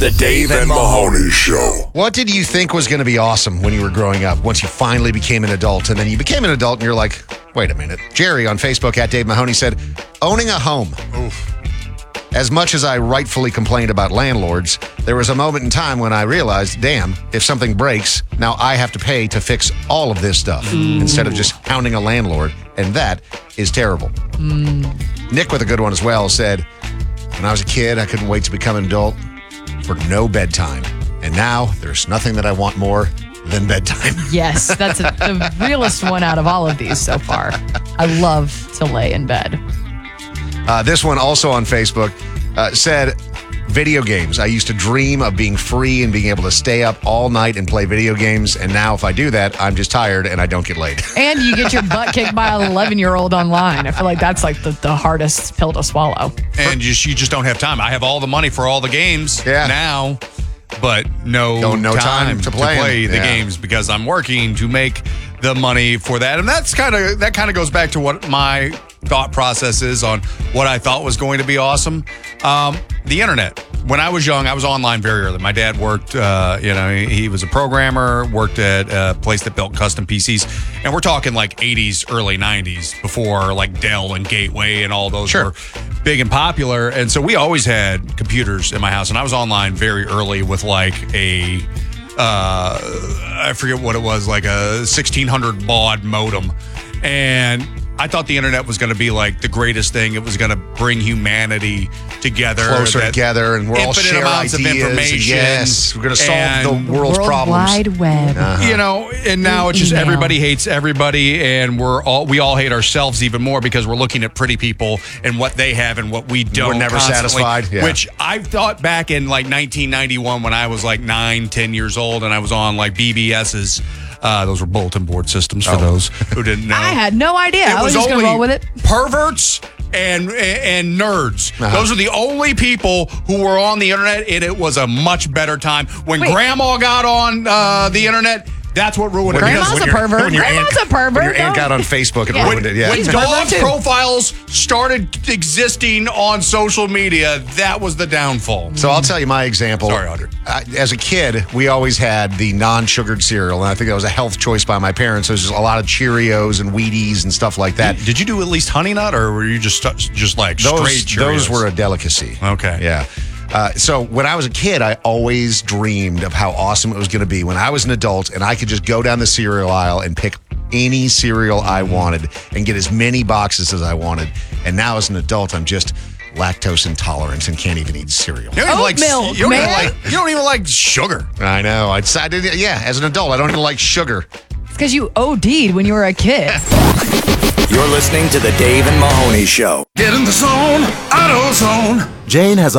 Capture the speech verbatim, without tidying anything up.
the Dave and Mahoney Show. What did you think was going to be awesome when you were growing up, once you finally became an adult? And then you became an adult and you're like, wait a minute. Jerry on Facebook at Dave Mahoney said, owning a home. Oof. As much as I rightfully complained about landlords, there was a moment in time when I realized, damn, if something breaks, now I have to pay to fix all of this stuff Ooh. instead of just hounding a landlord. And that is terrible. Mm. Nick with a good one as well said, when I was a kid, I couldn't wait to become an adult for no bedtime. And now there's nothing that I want more than bedtime. Yes, that's a, the realest one out of all of these so far. I love to lay in bed. Uh, this one also on Facebook uh, said, video games. I used to dream of being free and being able to stay up all night and play video games. And now if I do that, I'm just tired and I don't get laid. And you get your butt kicked by an eleven-year-old online. I feel like that's like the, the hardest pill to swallow. And just, you just don't have time. I have all the money for all the games yeah. now, but no, no, no time, time to play, to play the yeah. games because I'm working to make the money for that. And that's kind of that kind of goes back to what my thought process is on what I thought was going to be awesome. Um, the internet. When I was young, I was online very early. My dad worked, uh, you know, he, he was a programmer, worked at a place that built custom P Cs. And we're talking like eighties, early nineties, before like Dell and Gateway and all those sure. were big and popular. And so we always had computers in my house. And I was online very early with like a, uh, I forget what it was, like a sixteen hundred baud modem. And I thought the internet was going to be like the greatest thing. It was going to bring humanity together. Closer together, and we're all sharing amounts ideas. of information. Yes, we're going to solve the world's World problems. Wide Web. Uh-huh. You know, and now it's just Email. everybody hates everybody, and we're all we all hate ourselves even more because we're looking at pretty people and what they have and what we don't. We're never constantly, satisfied. Yeah. Which I thought back in like nineteen ninety-one when I was like nine, ten years old, and I was on like B B S's. Uh, those were bulletin board systems for oh. those who didn't know. I had no idea. It I was, was just going to roll with it. Perverts and and nerds. Uh-huh. Those are the only people who were on the internet, and it was a much better time. When Wait. Grandma got on uh, the internet, that's what ruined it. Grandma's when a your- pervert. when your Grandma's aunt- a pervert. When your aunt Don't- got on Facebook, it Yeah. ruined it. Yeah. When He's a dog pervert, too. profiles started existing on social media, that was the downfall. So I'll tell you my example. Sorry, Audrey. Uh, as a kid, we always had the non-sugared cereal, and I think that was a health choice by my parents. There's just a lot of Cheerios and Wheaties and stuff like that. Did you do at least Honey Nut, or were you just just like Those, straight Cheerios? those were a delicacy. Okay. Yeah. Uh, so when I was a kid, I always dreamed of how awesome it was going to be when I was an adult and I could just go down the cereal aisle and pick any cereal I wanted and get as many boxes as I wanted. And now as an adult, I'm just lactose intolerant and can't even eat cereal. You don't even Oat like milk, you don't even man. like you don't even like sugar. I know. I decided, yeah, as an adult, I don't even like sugar. It's because you O D'd when you were a kid. You're listening to the Dave and Mahoney Show. Get in the zone, AutoZone. Jane has a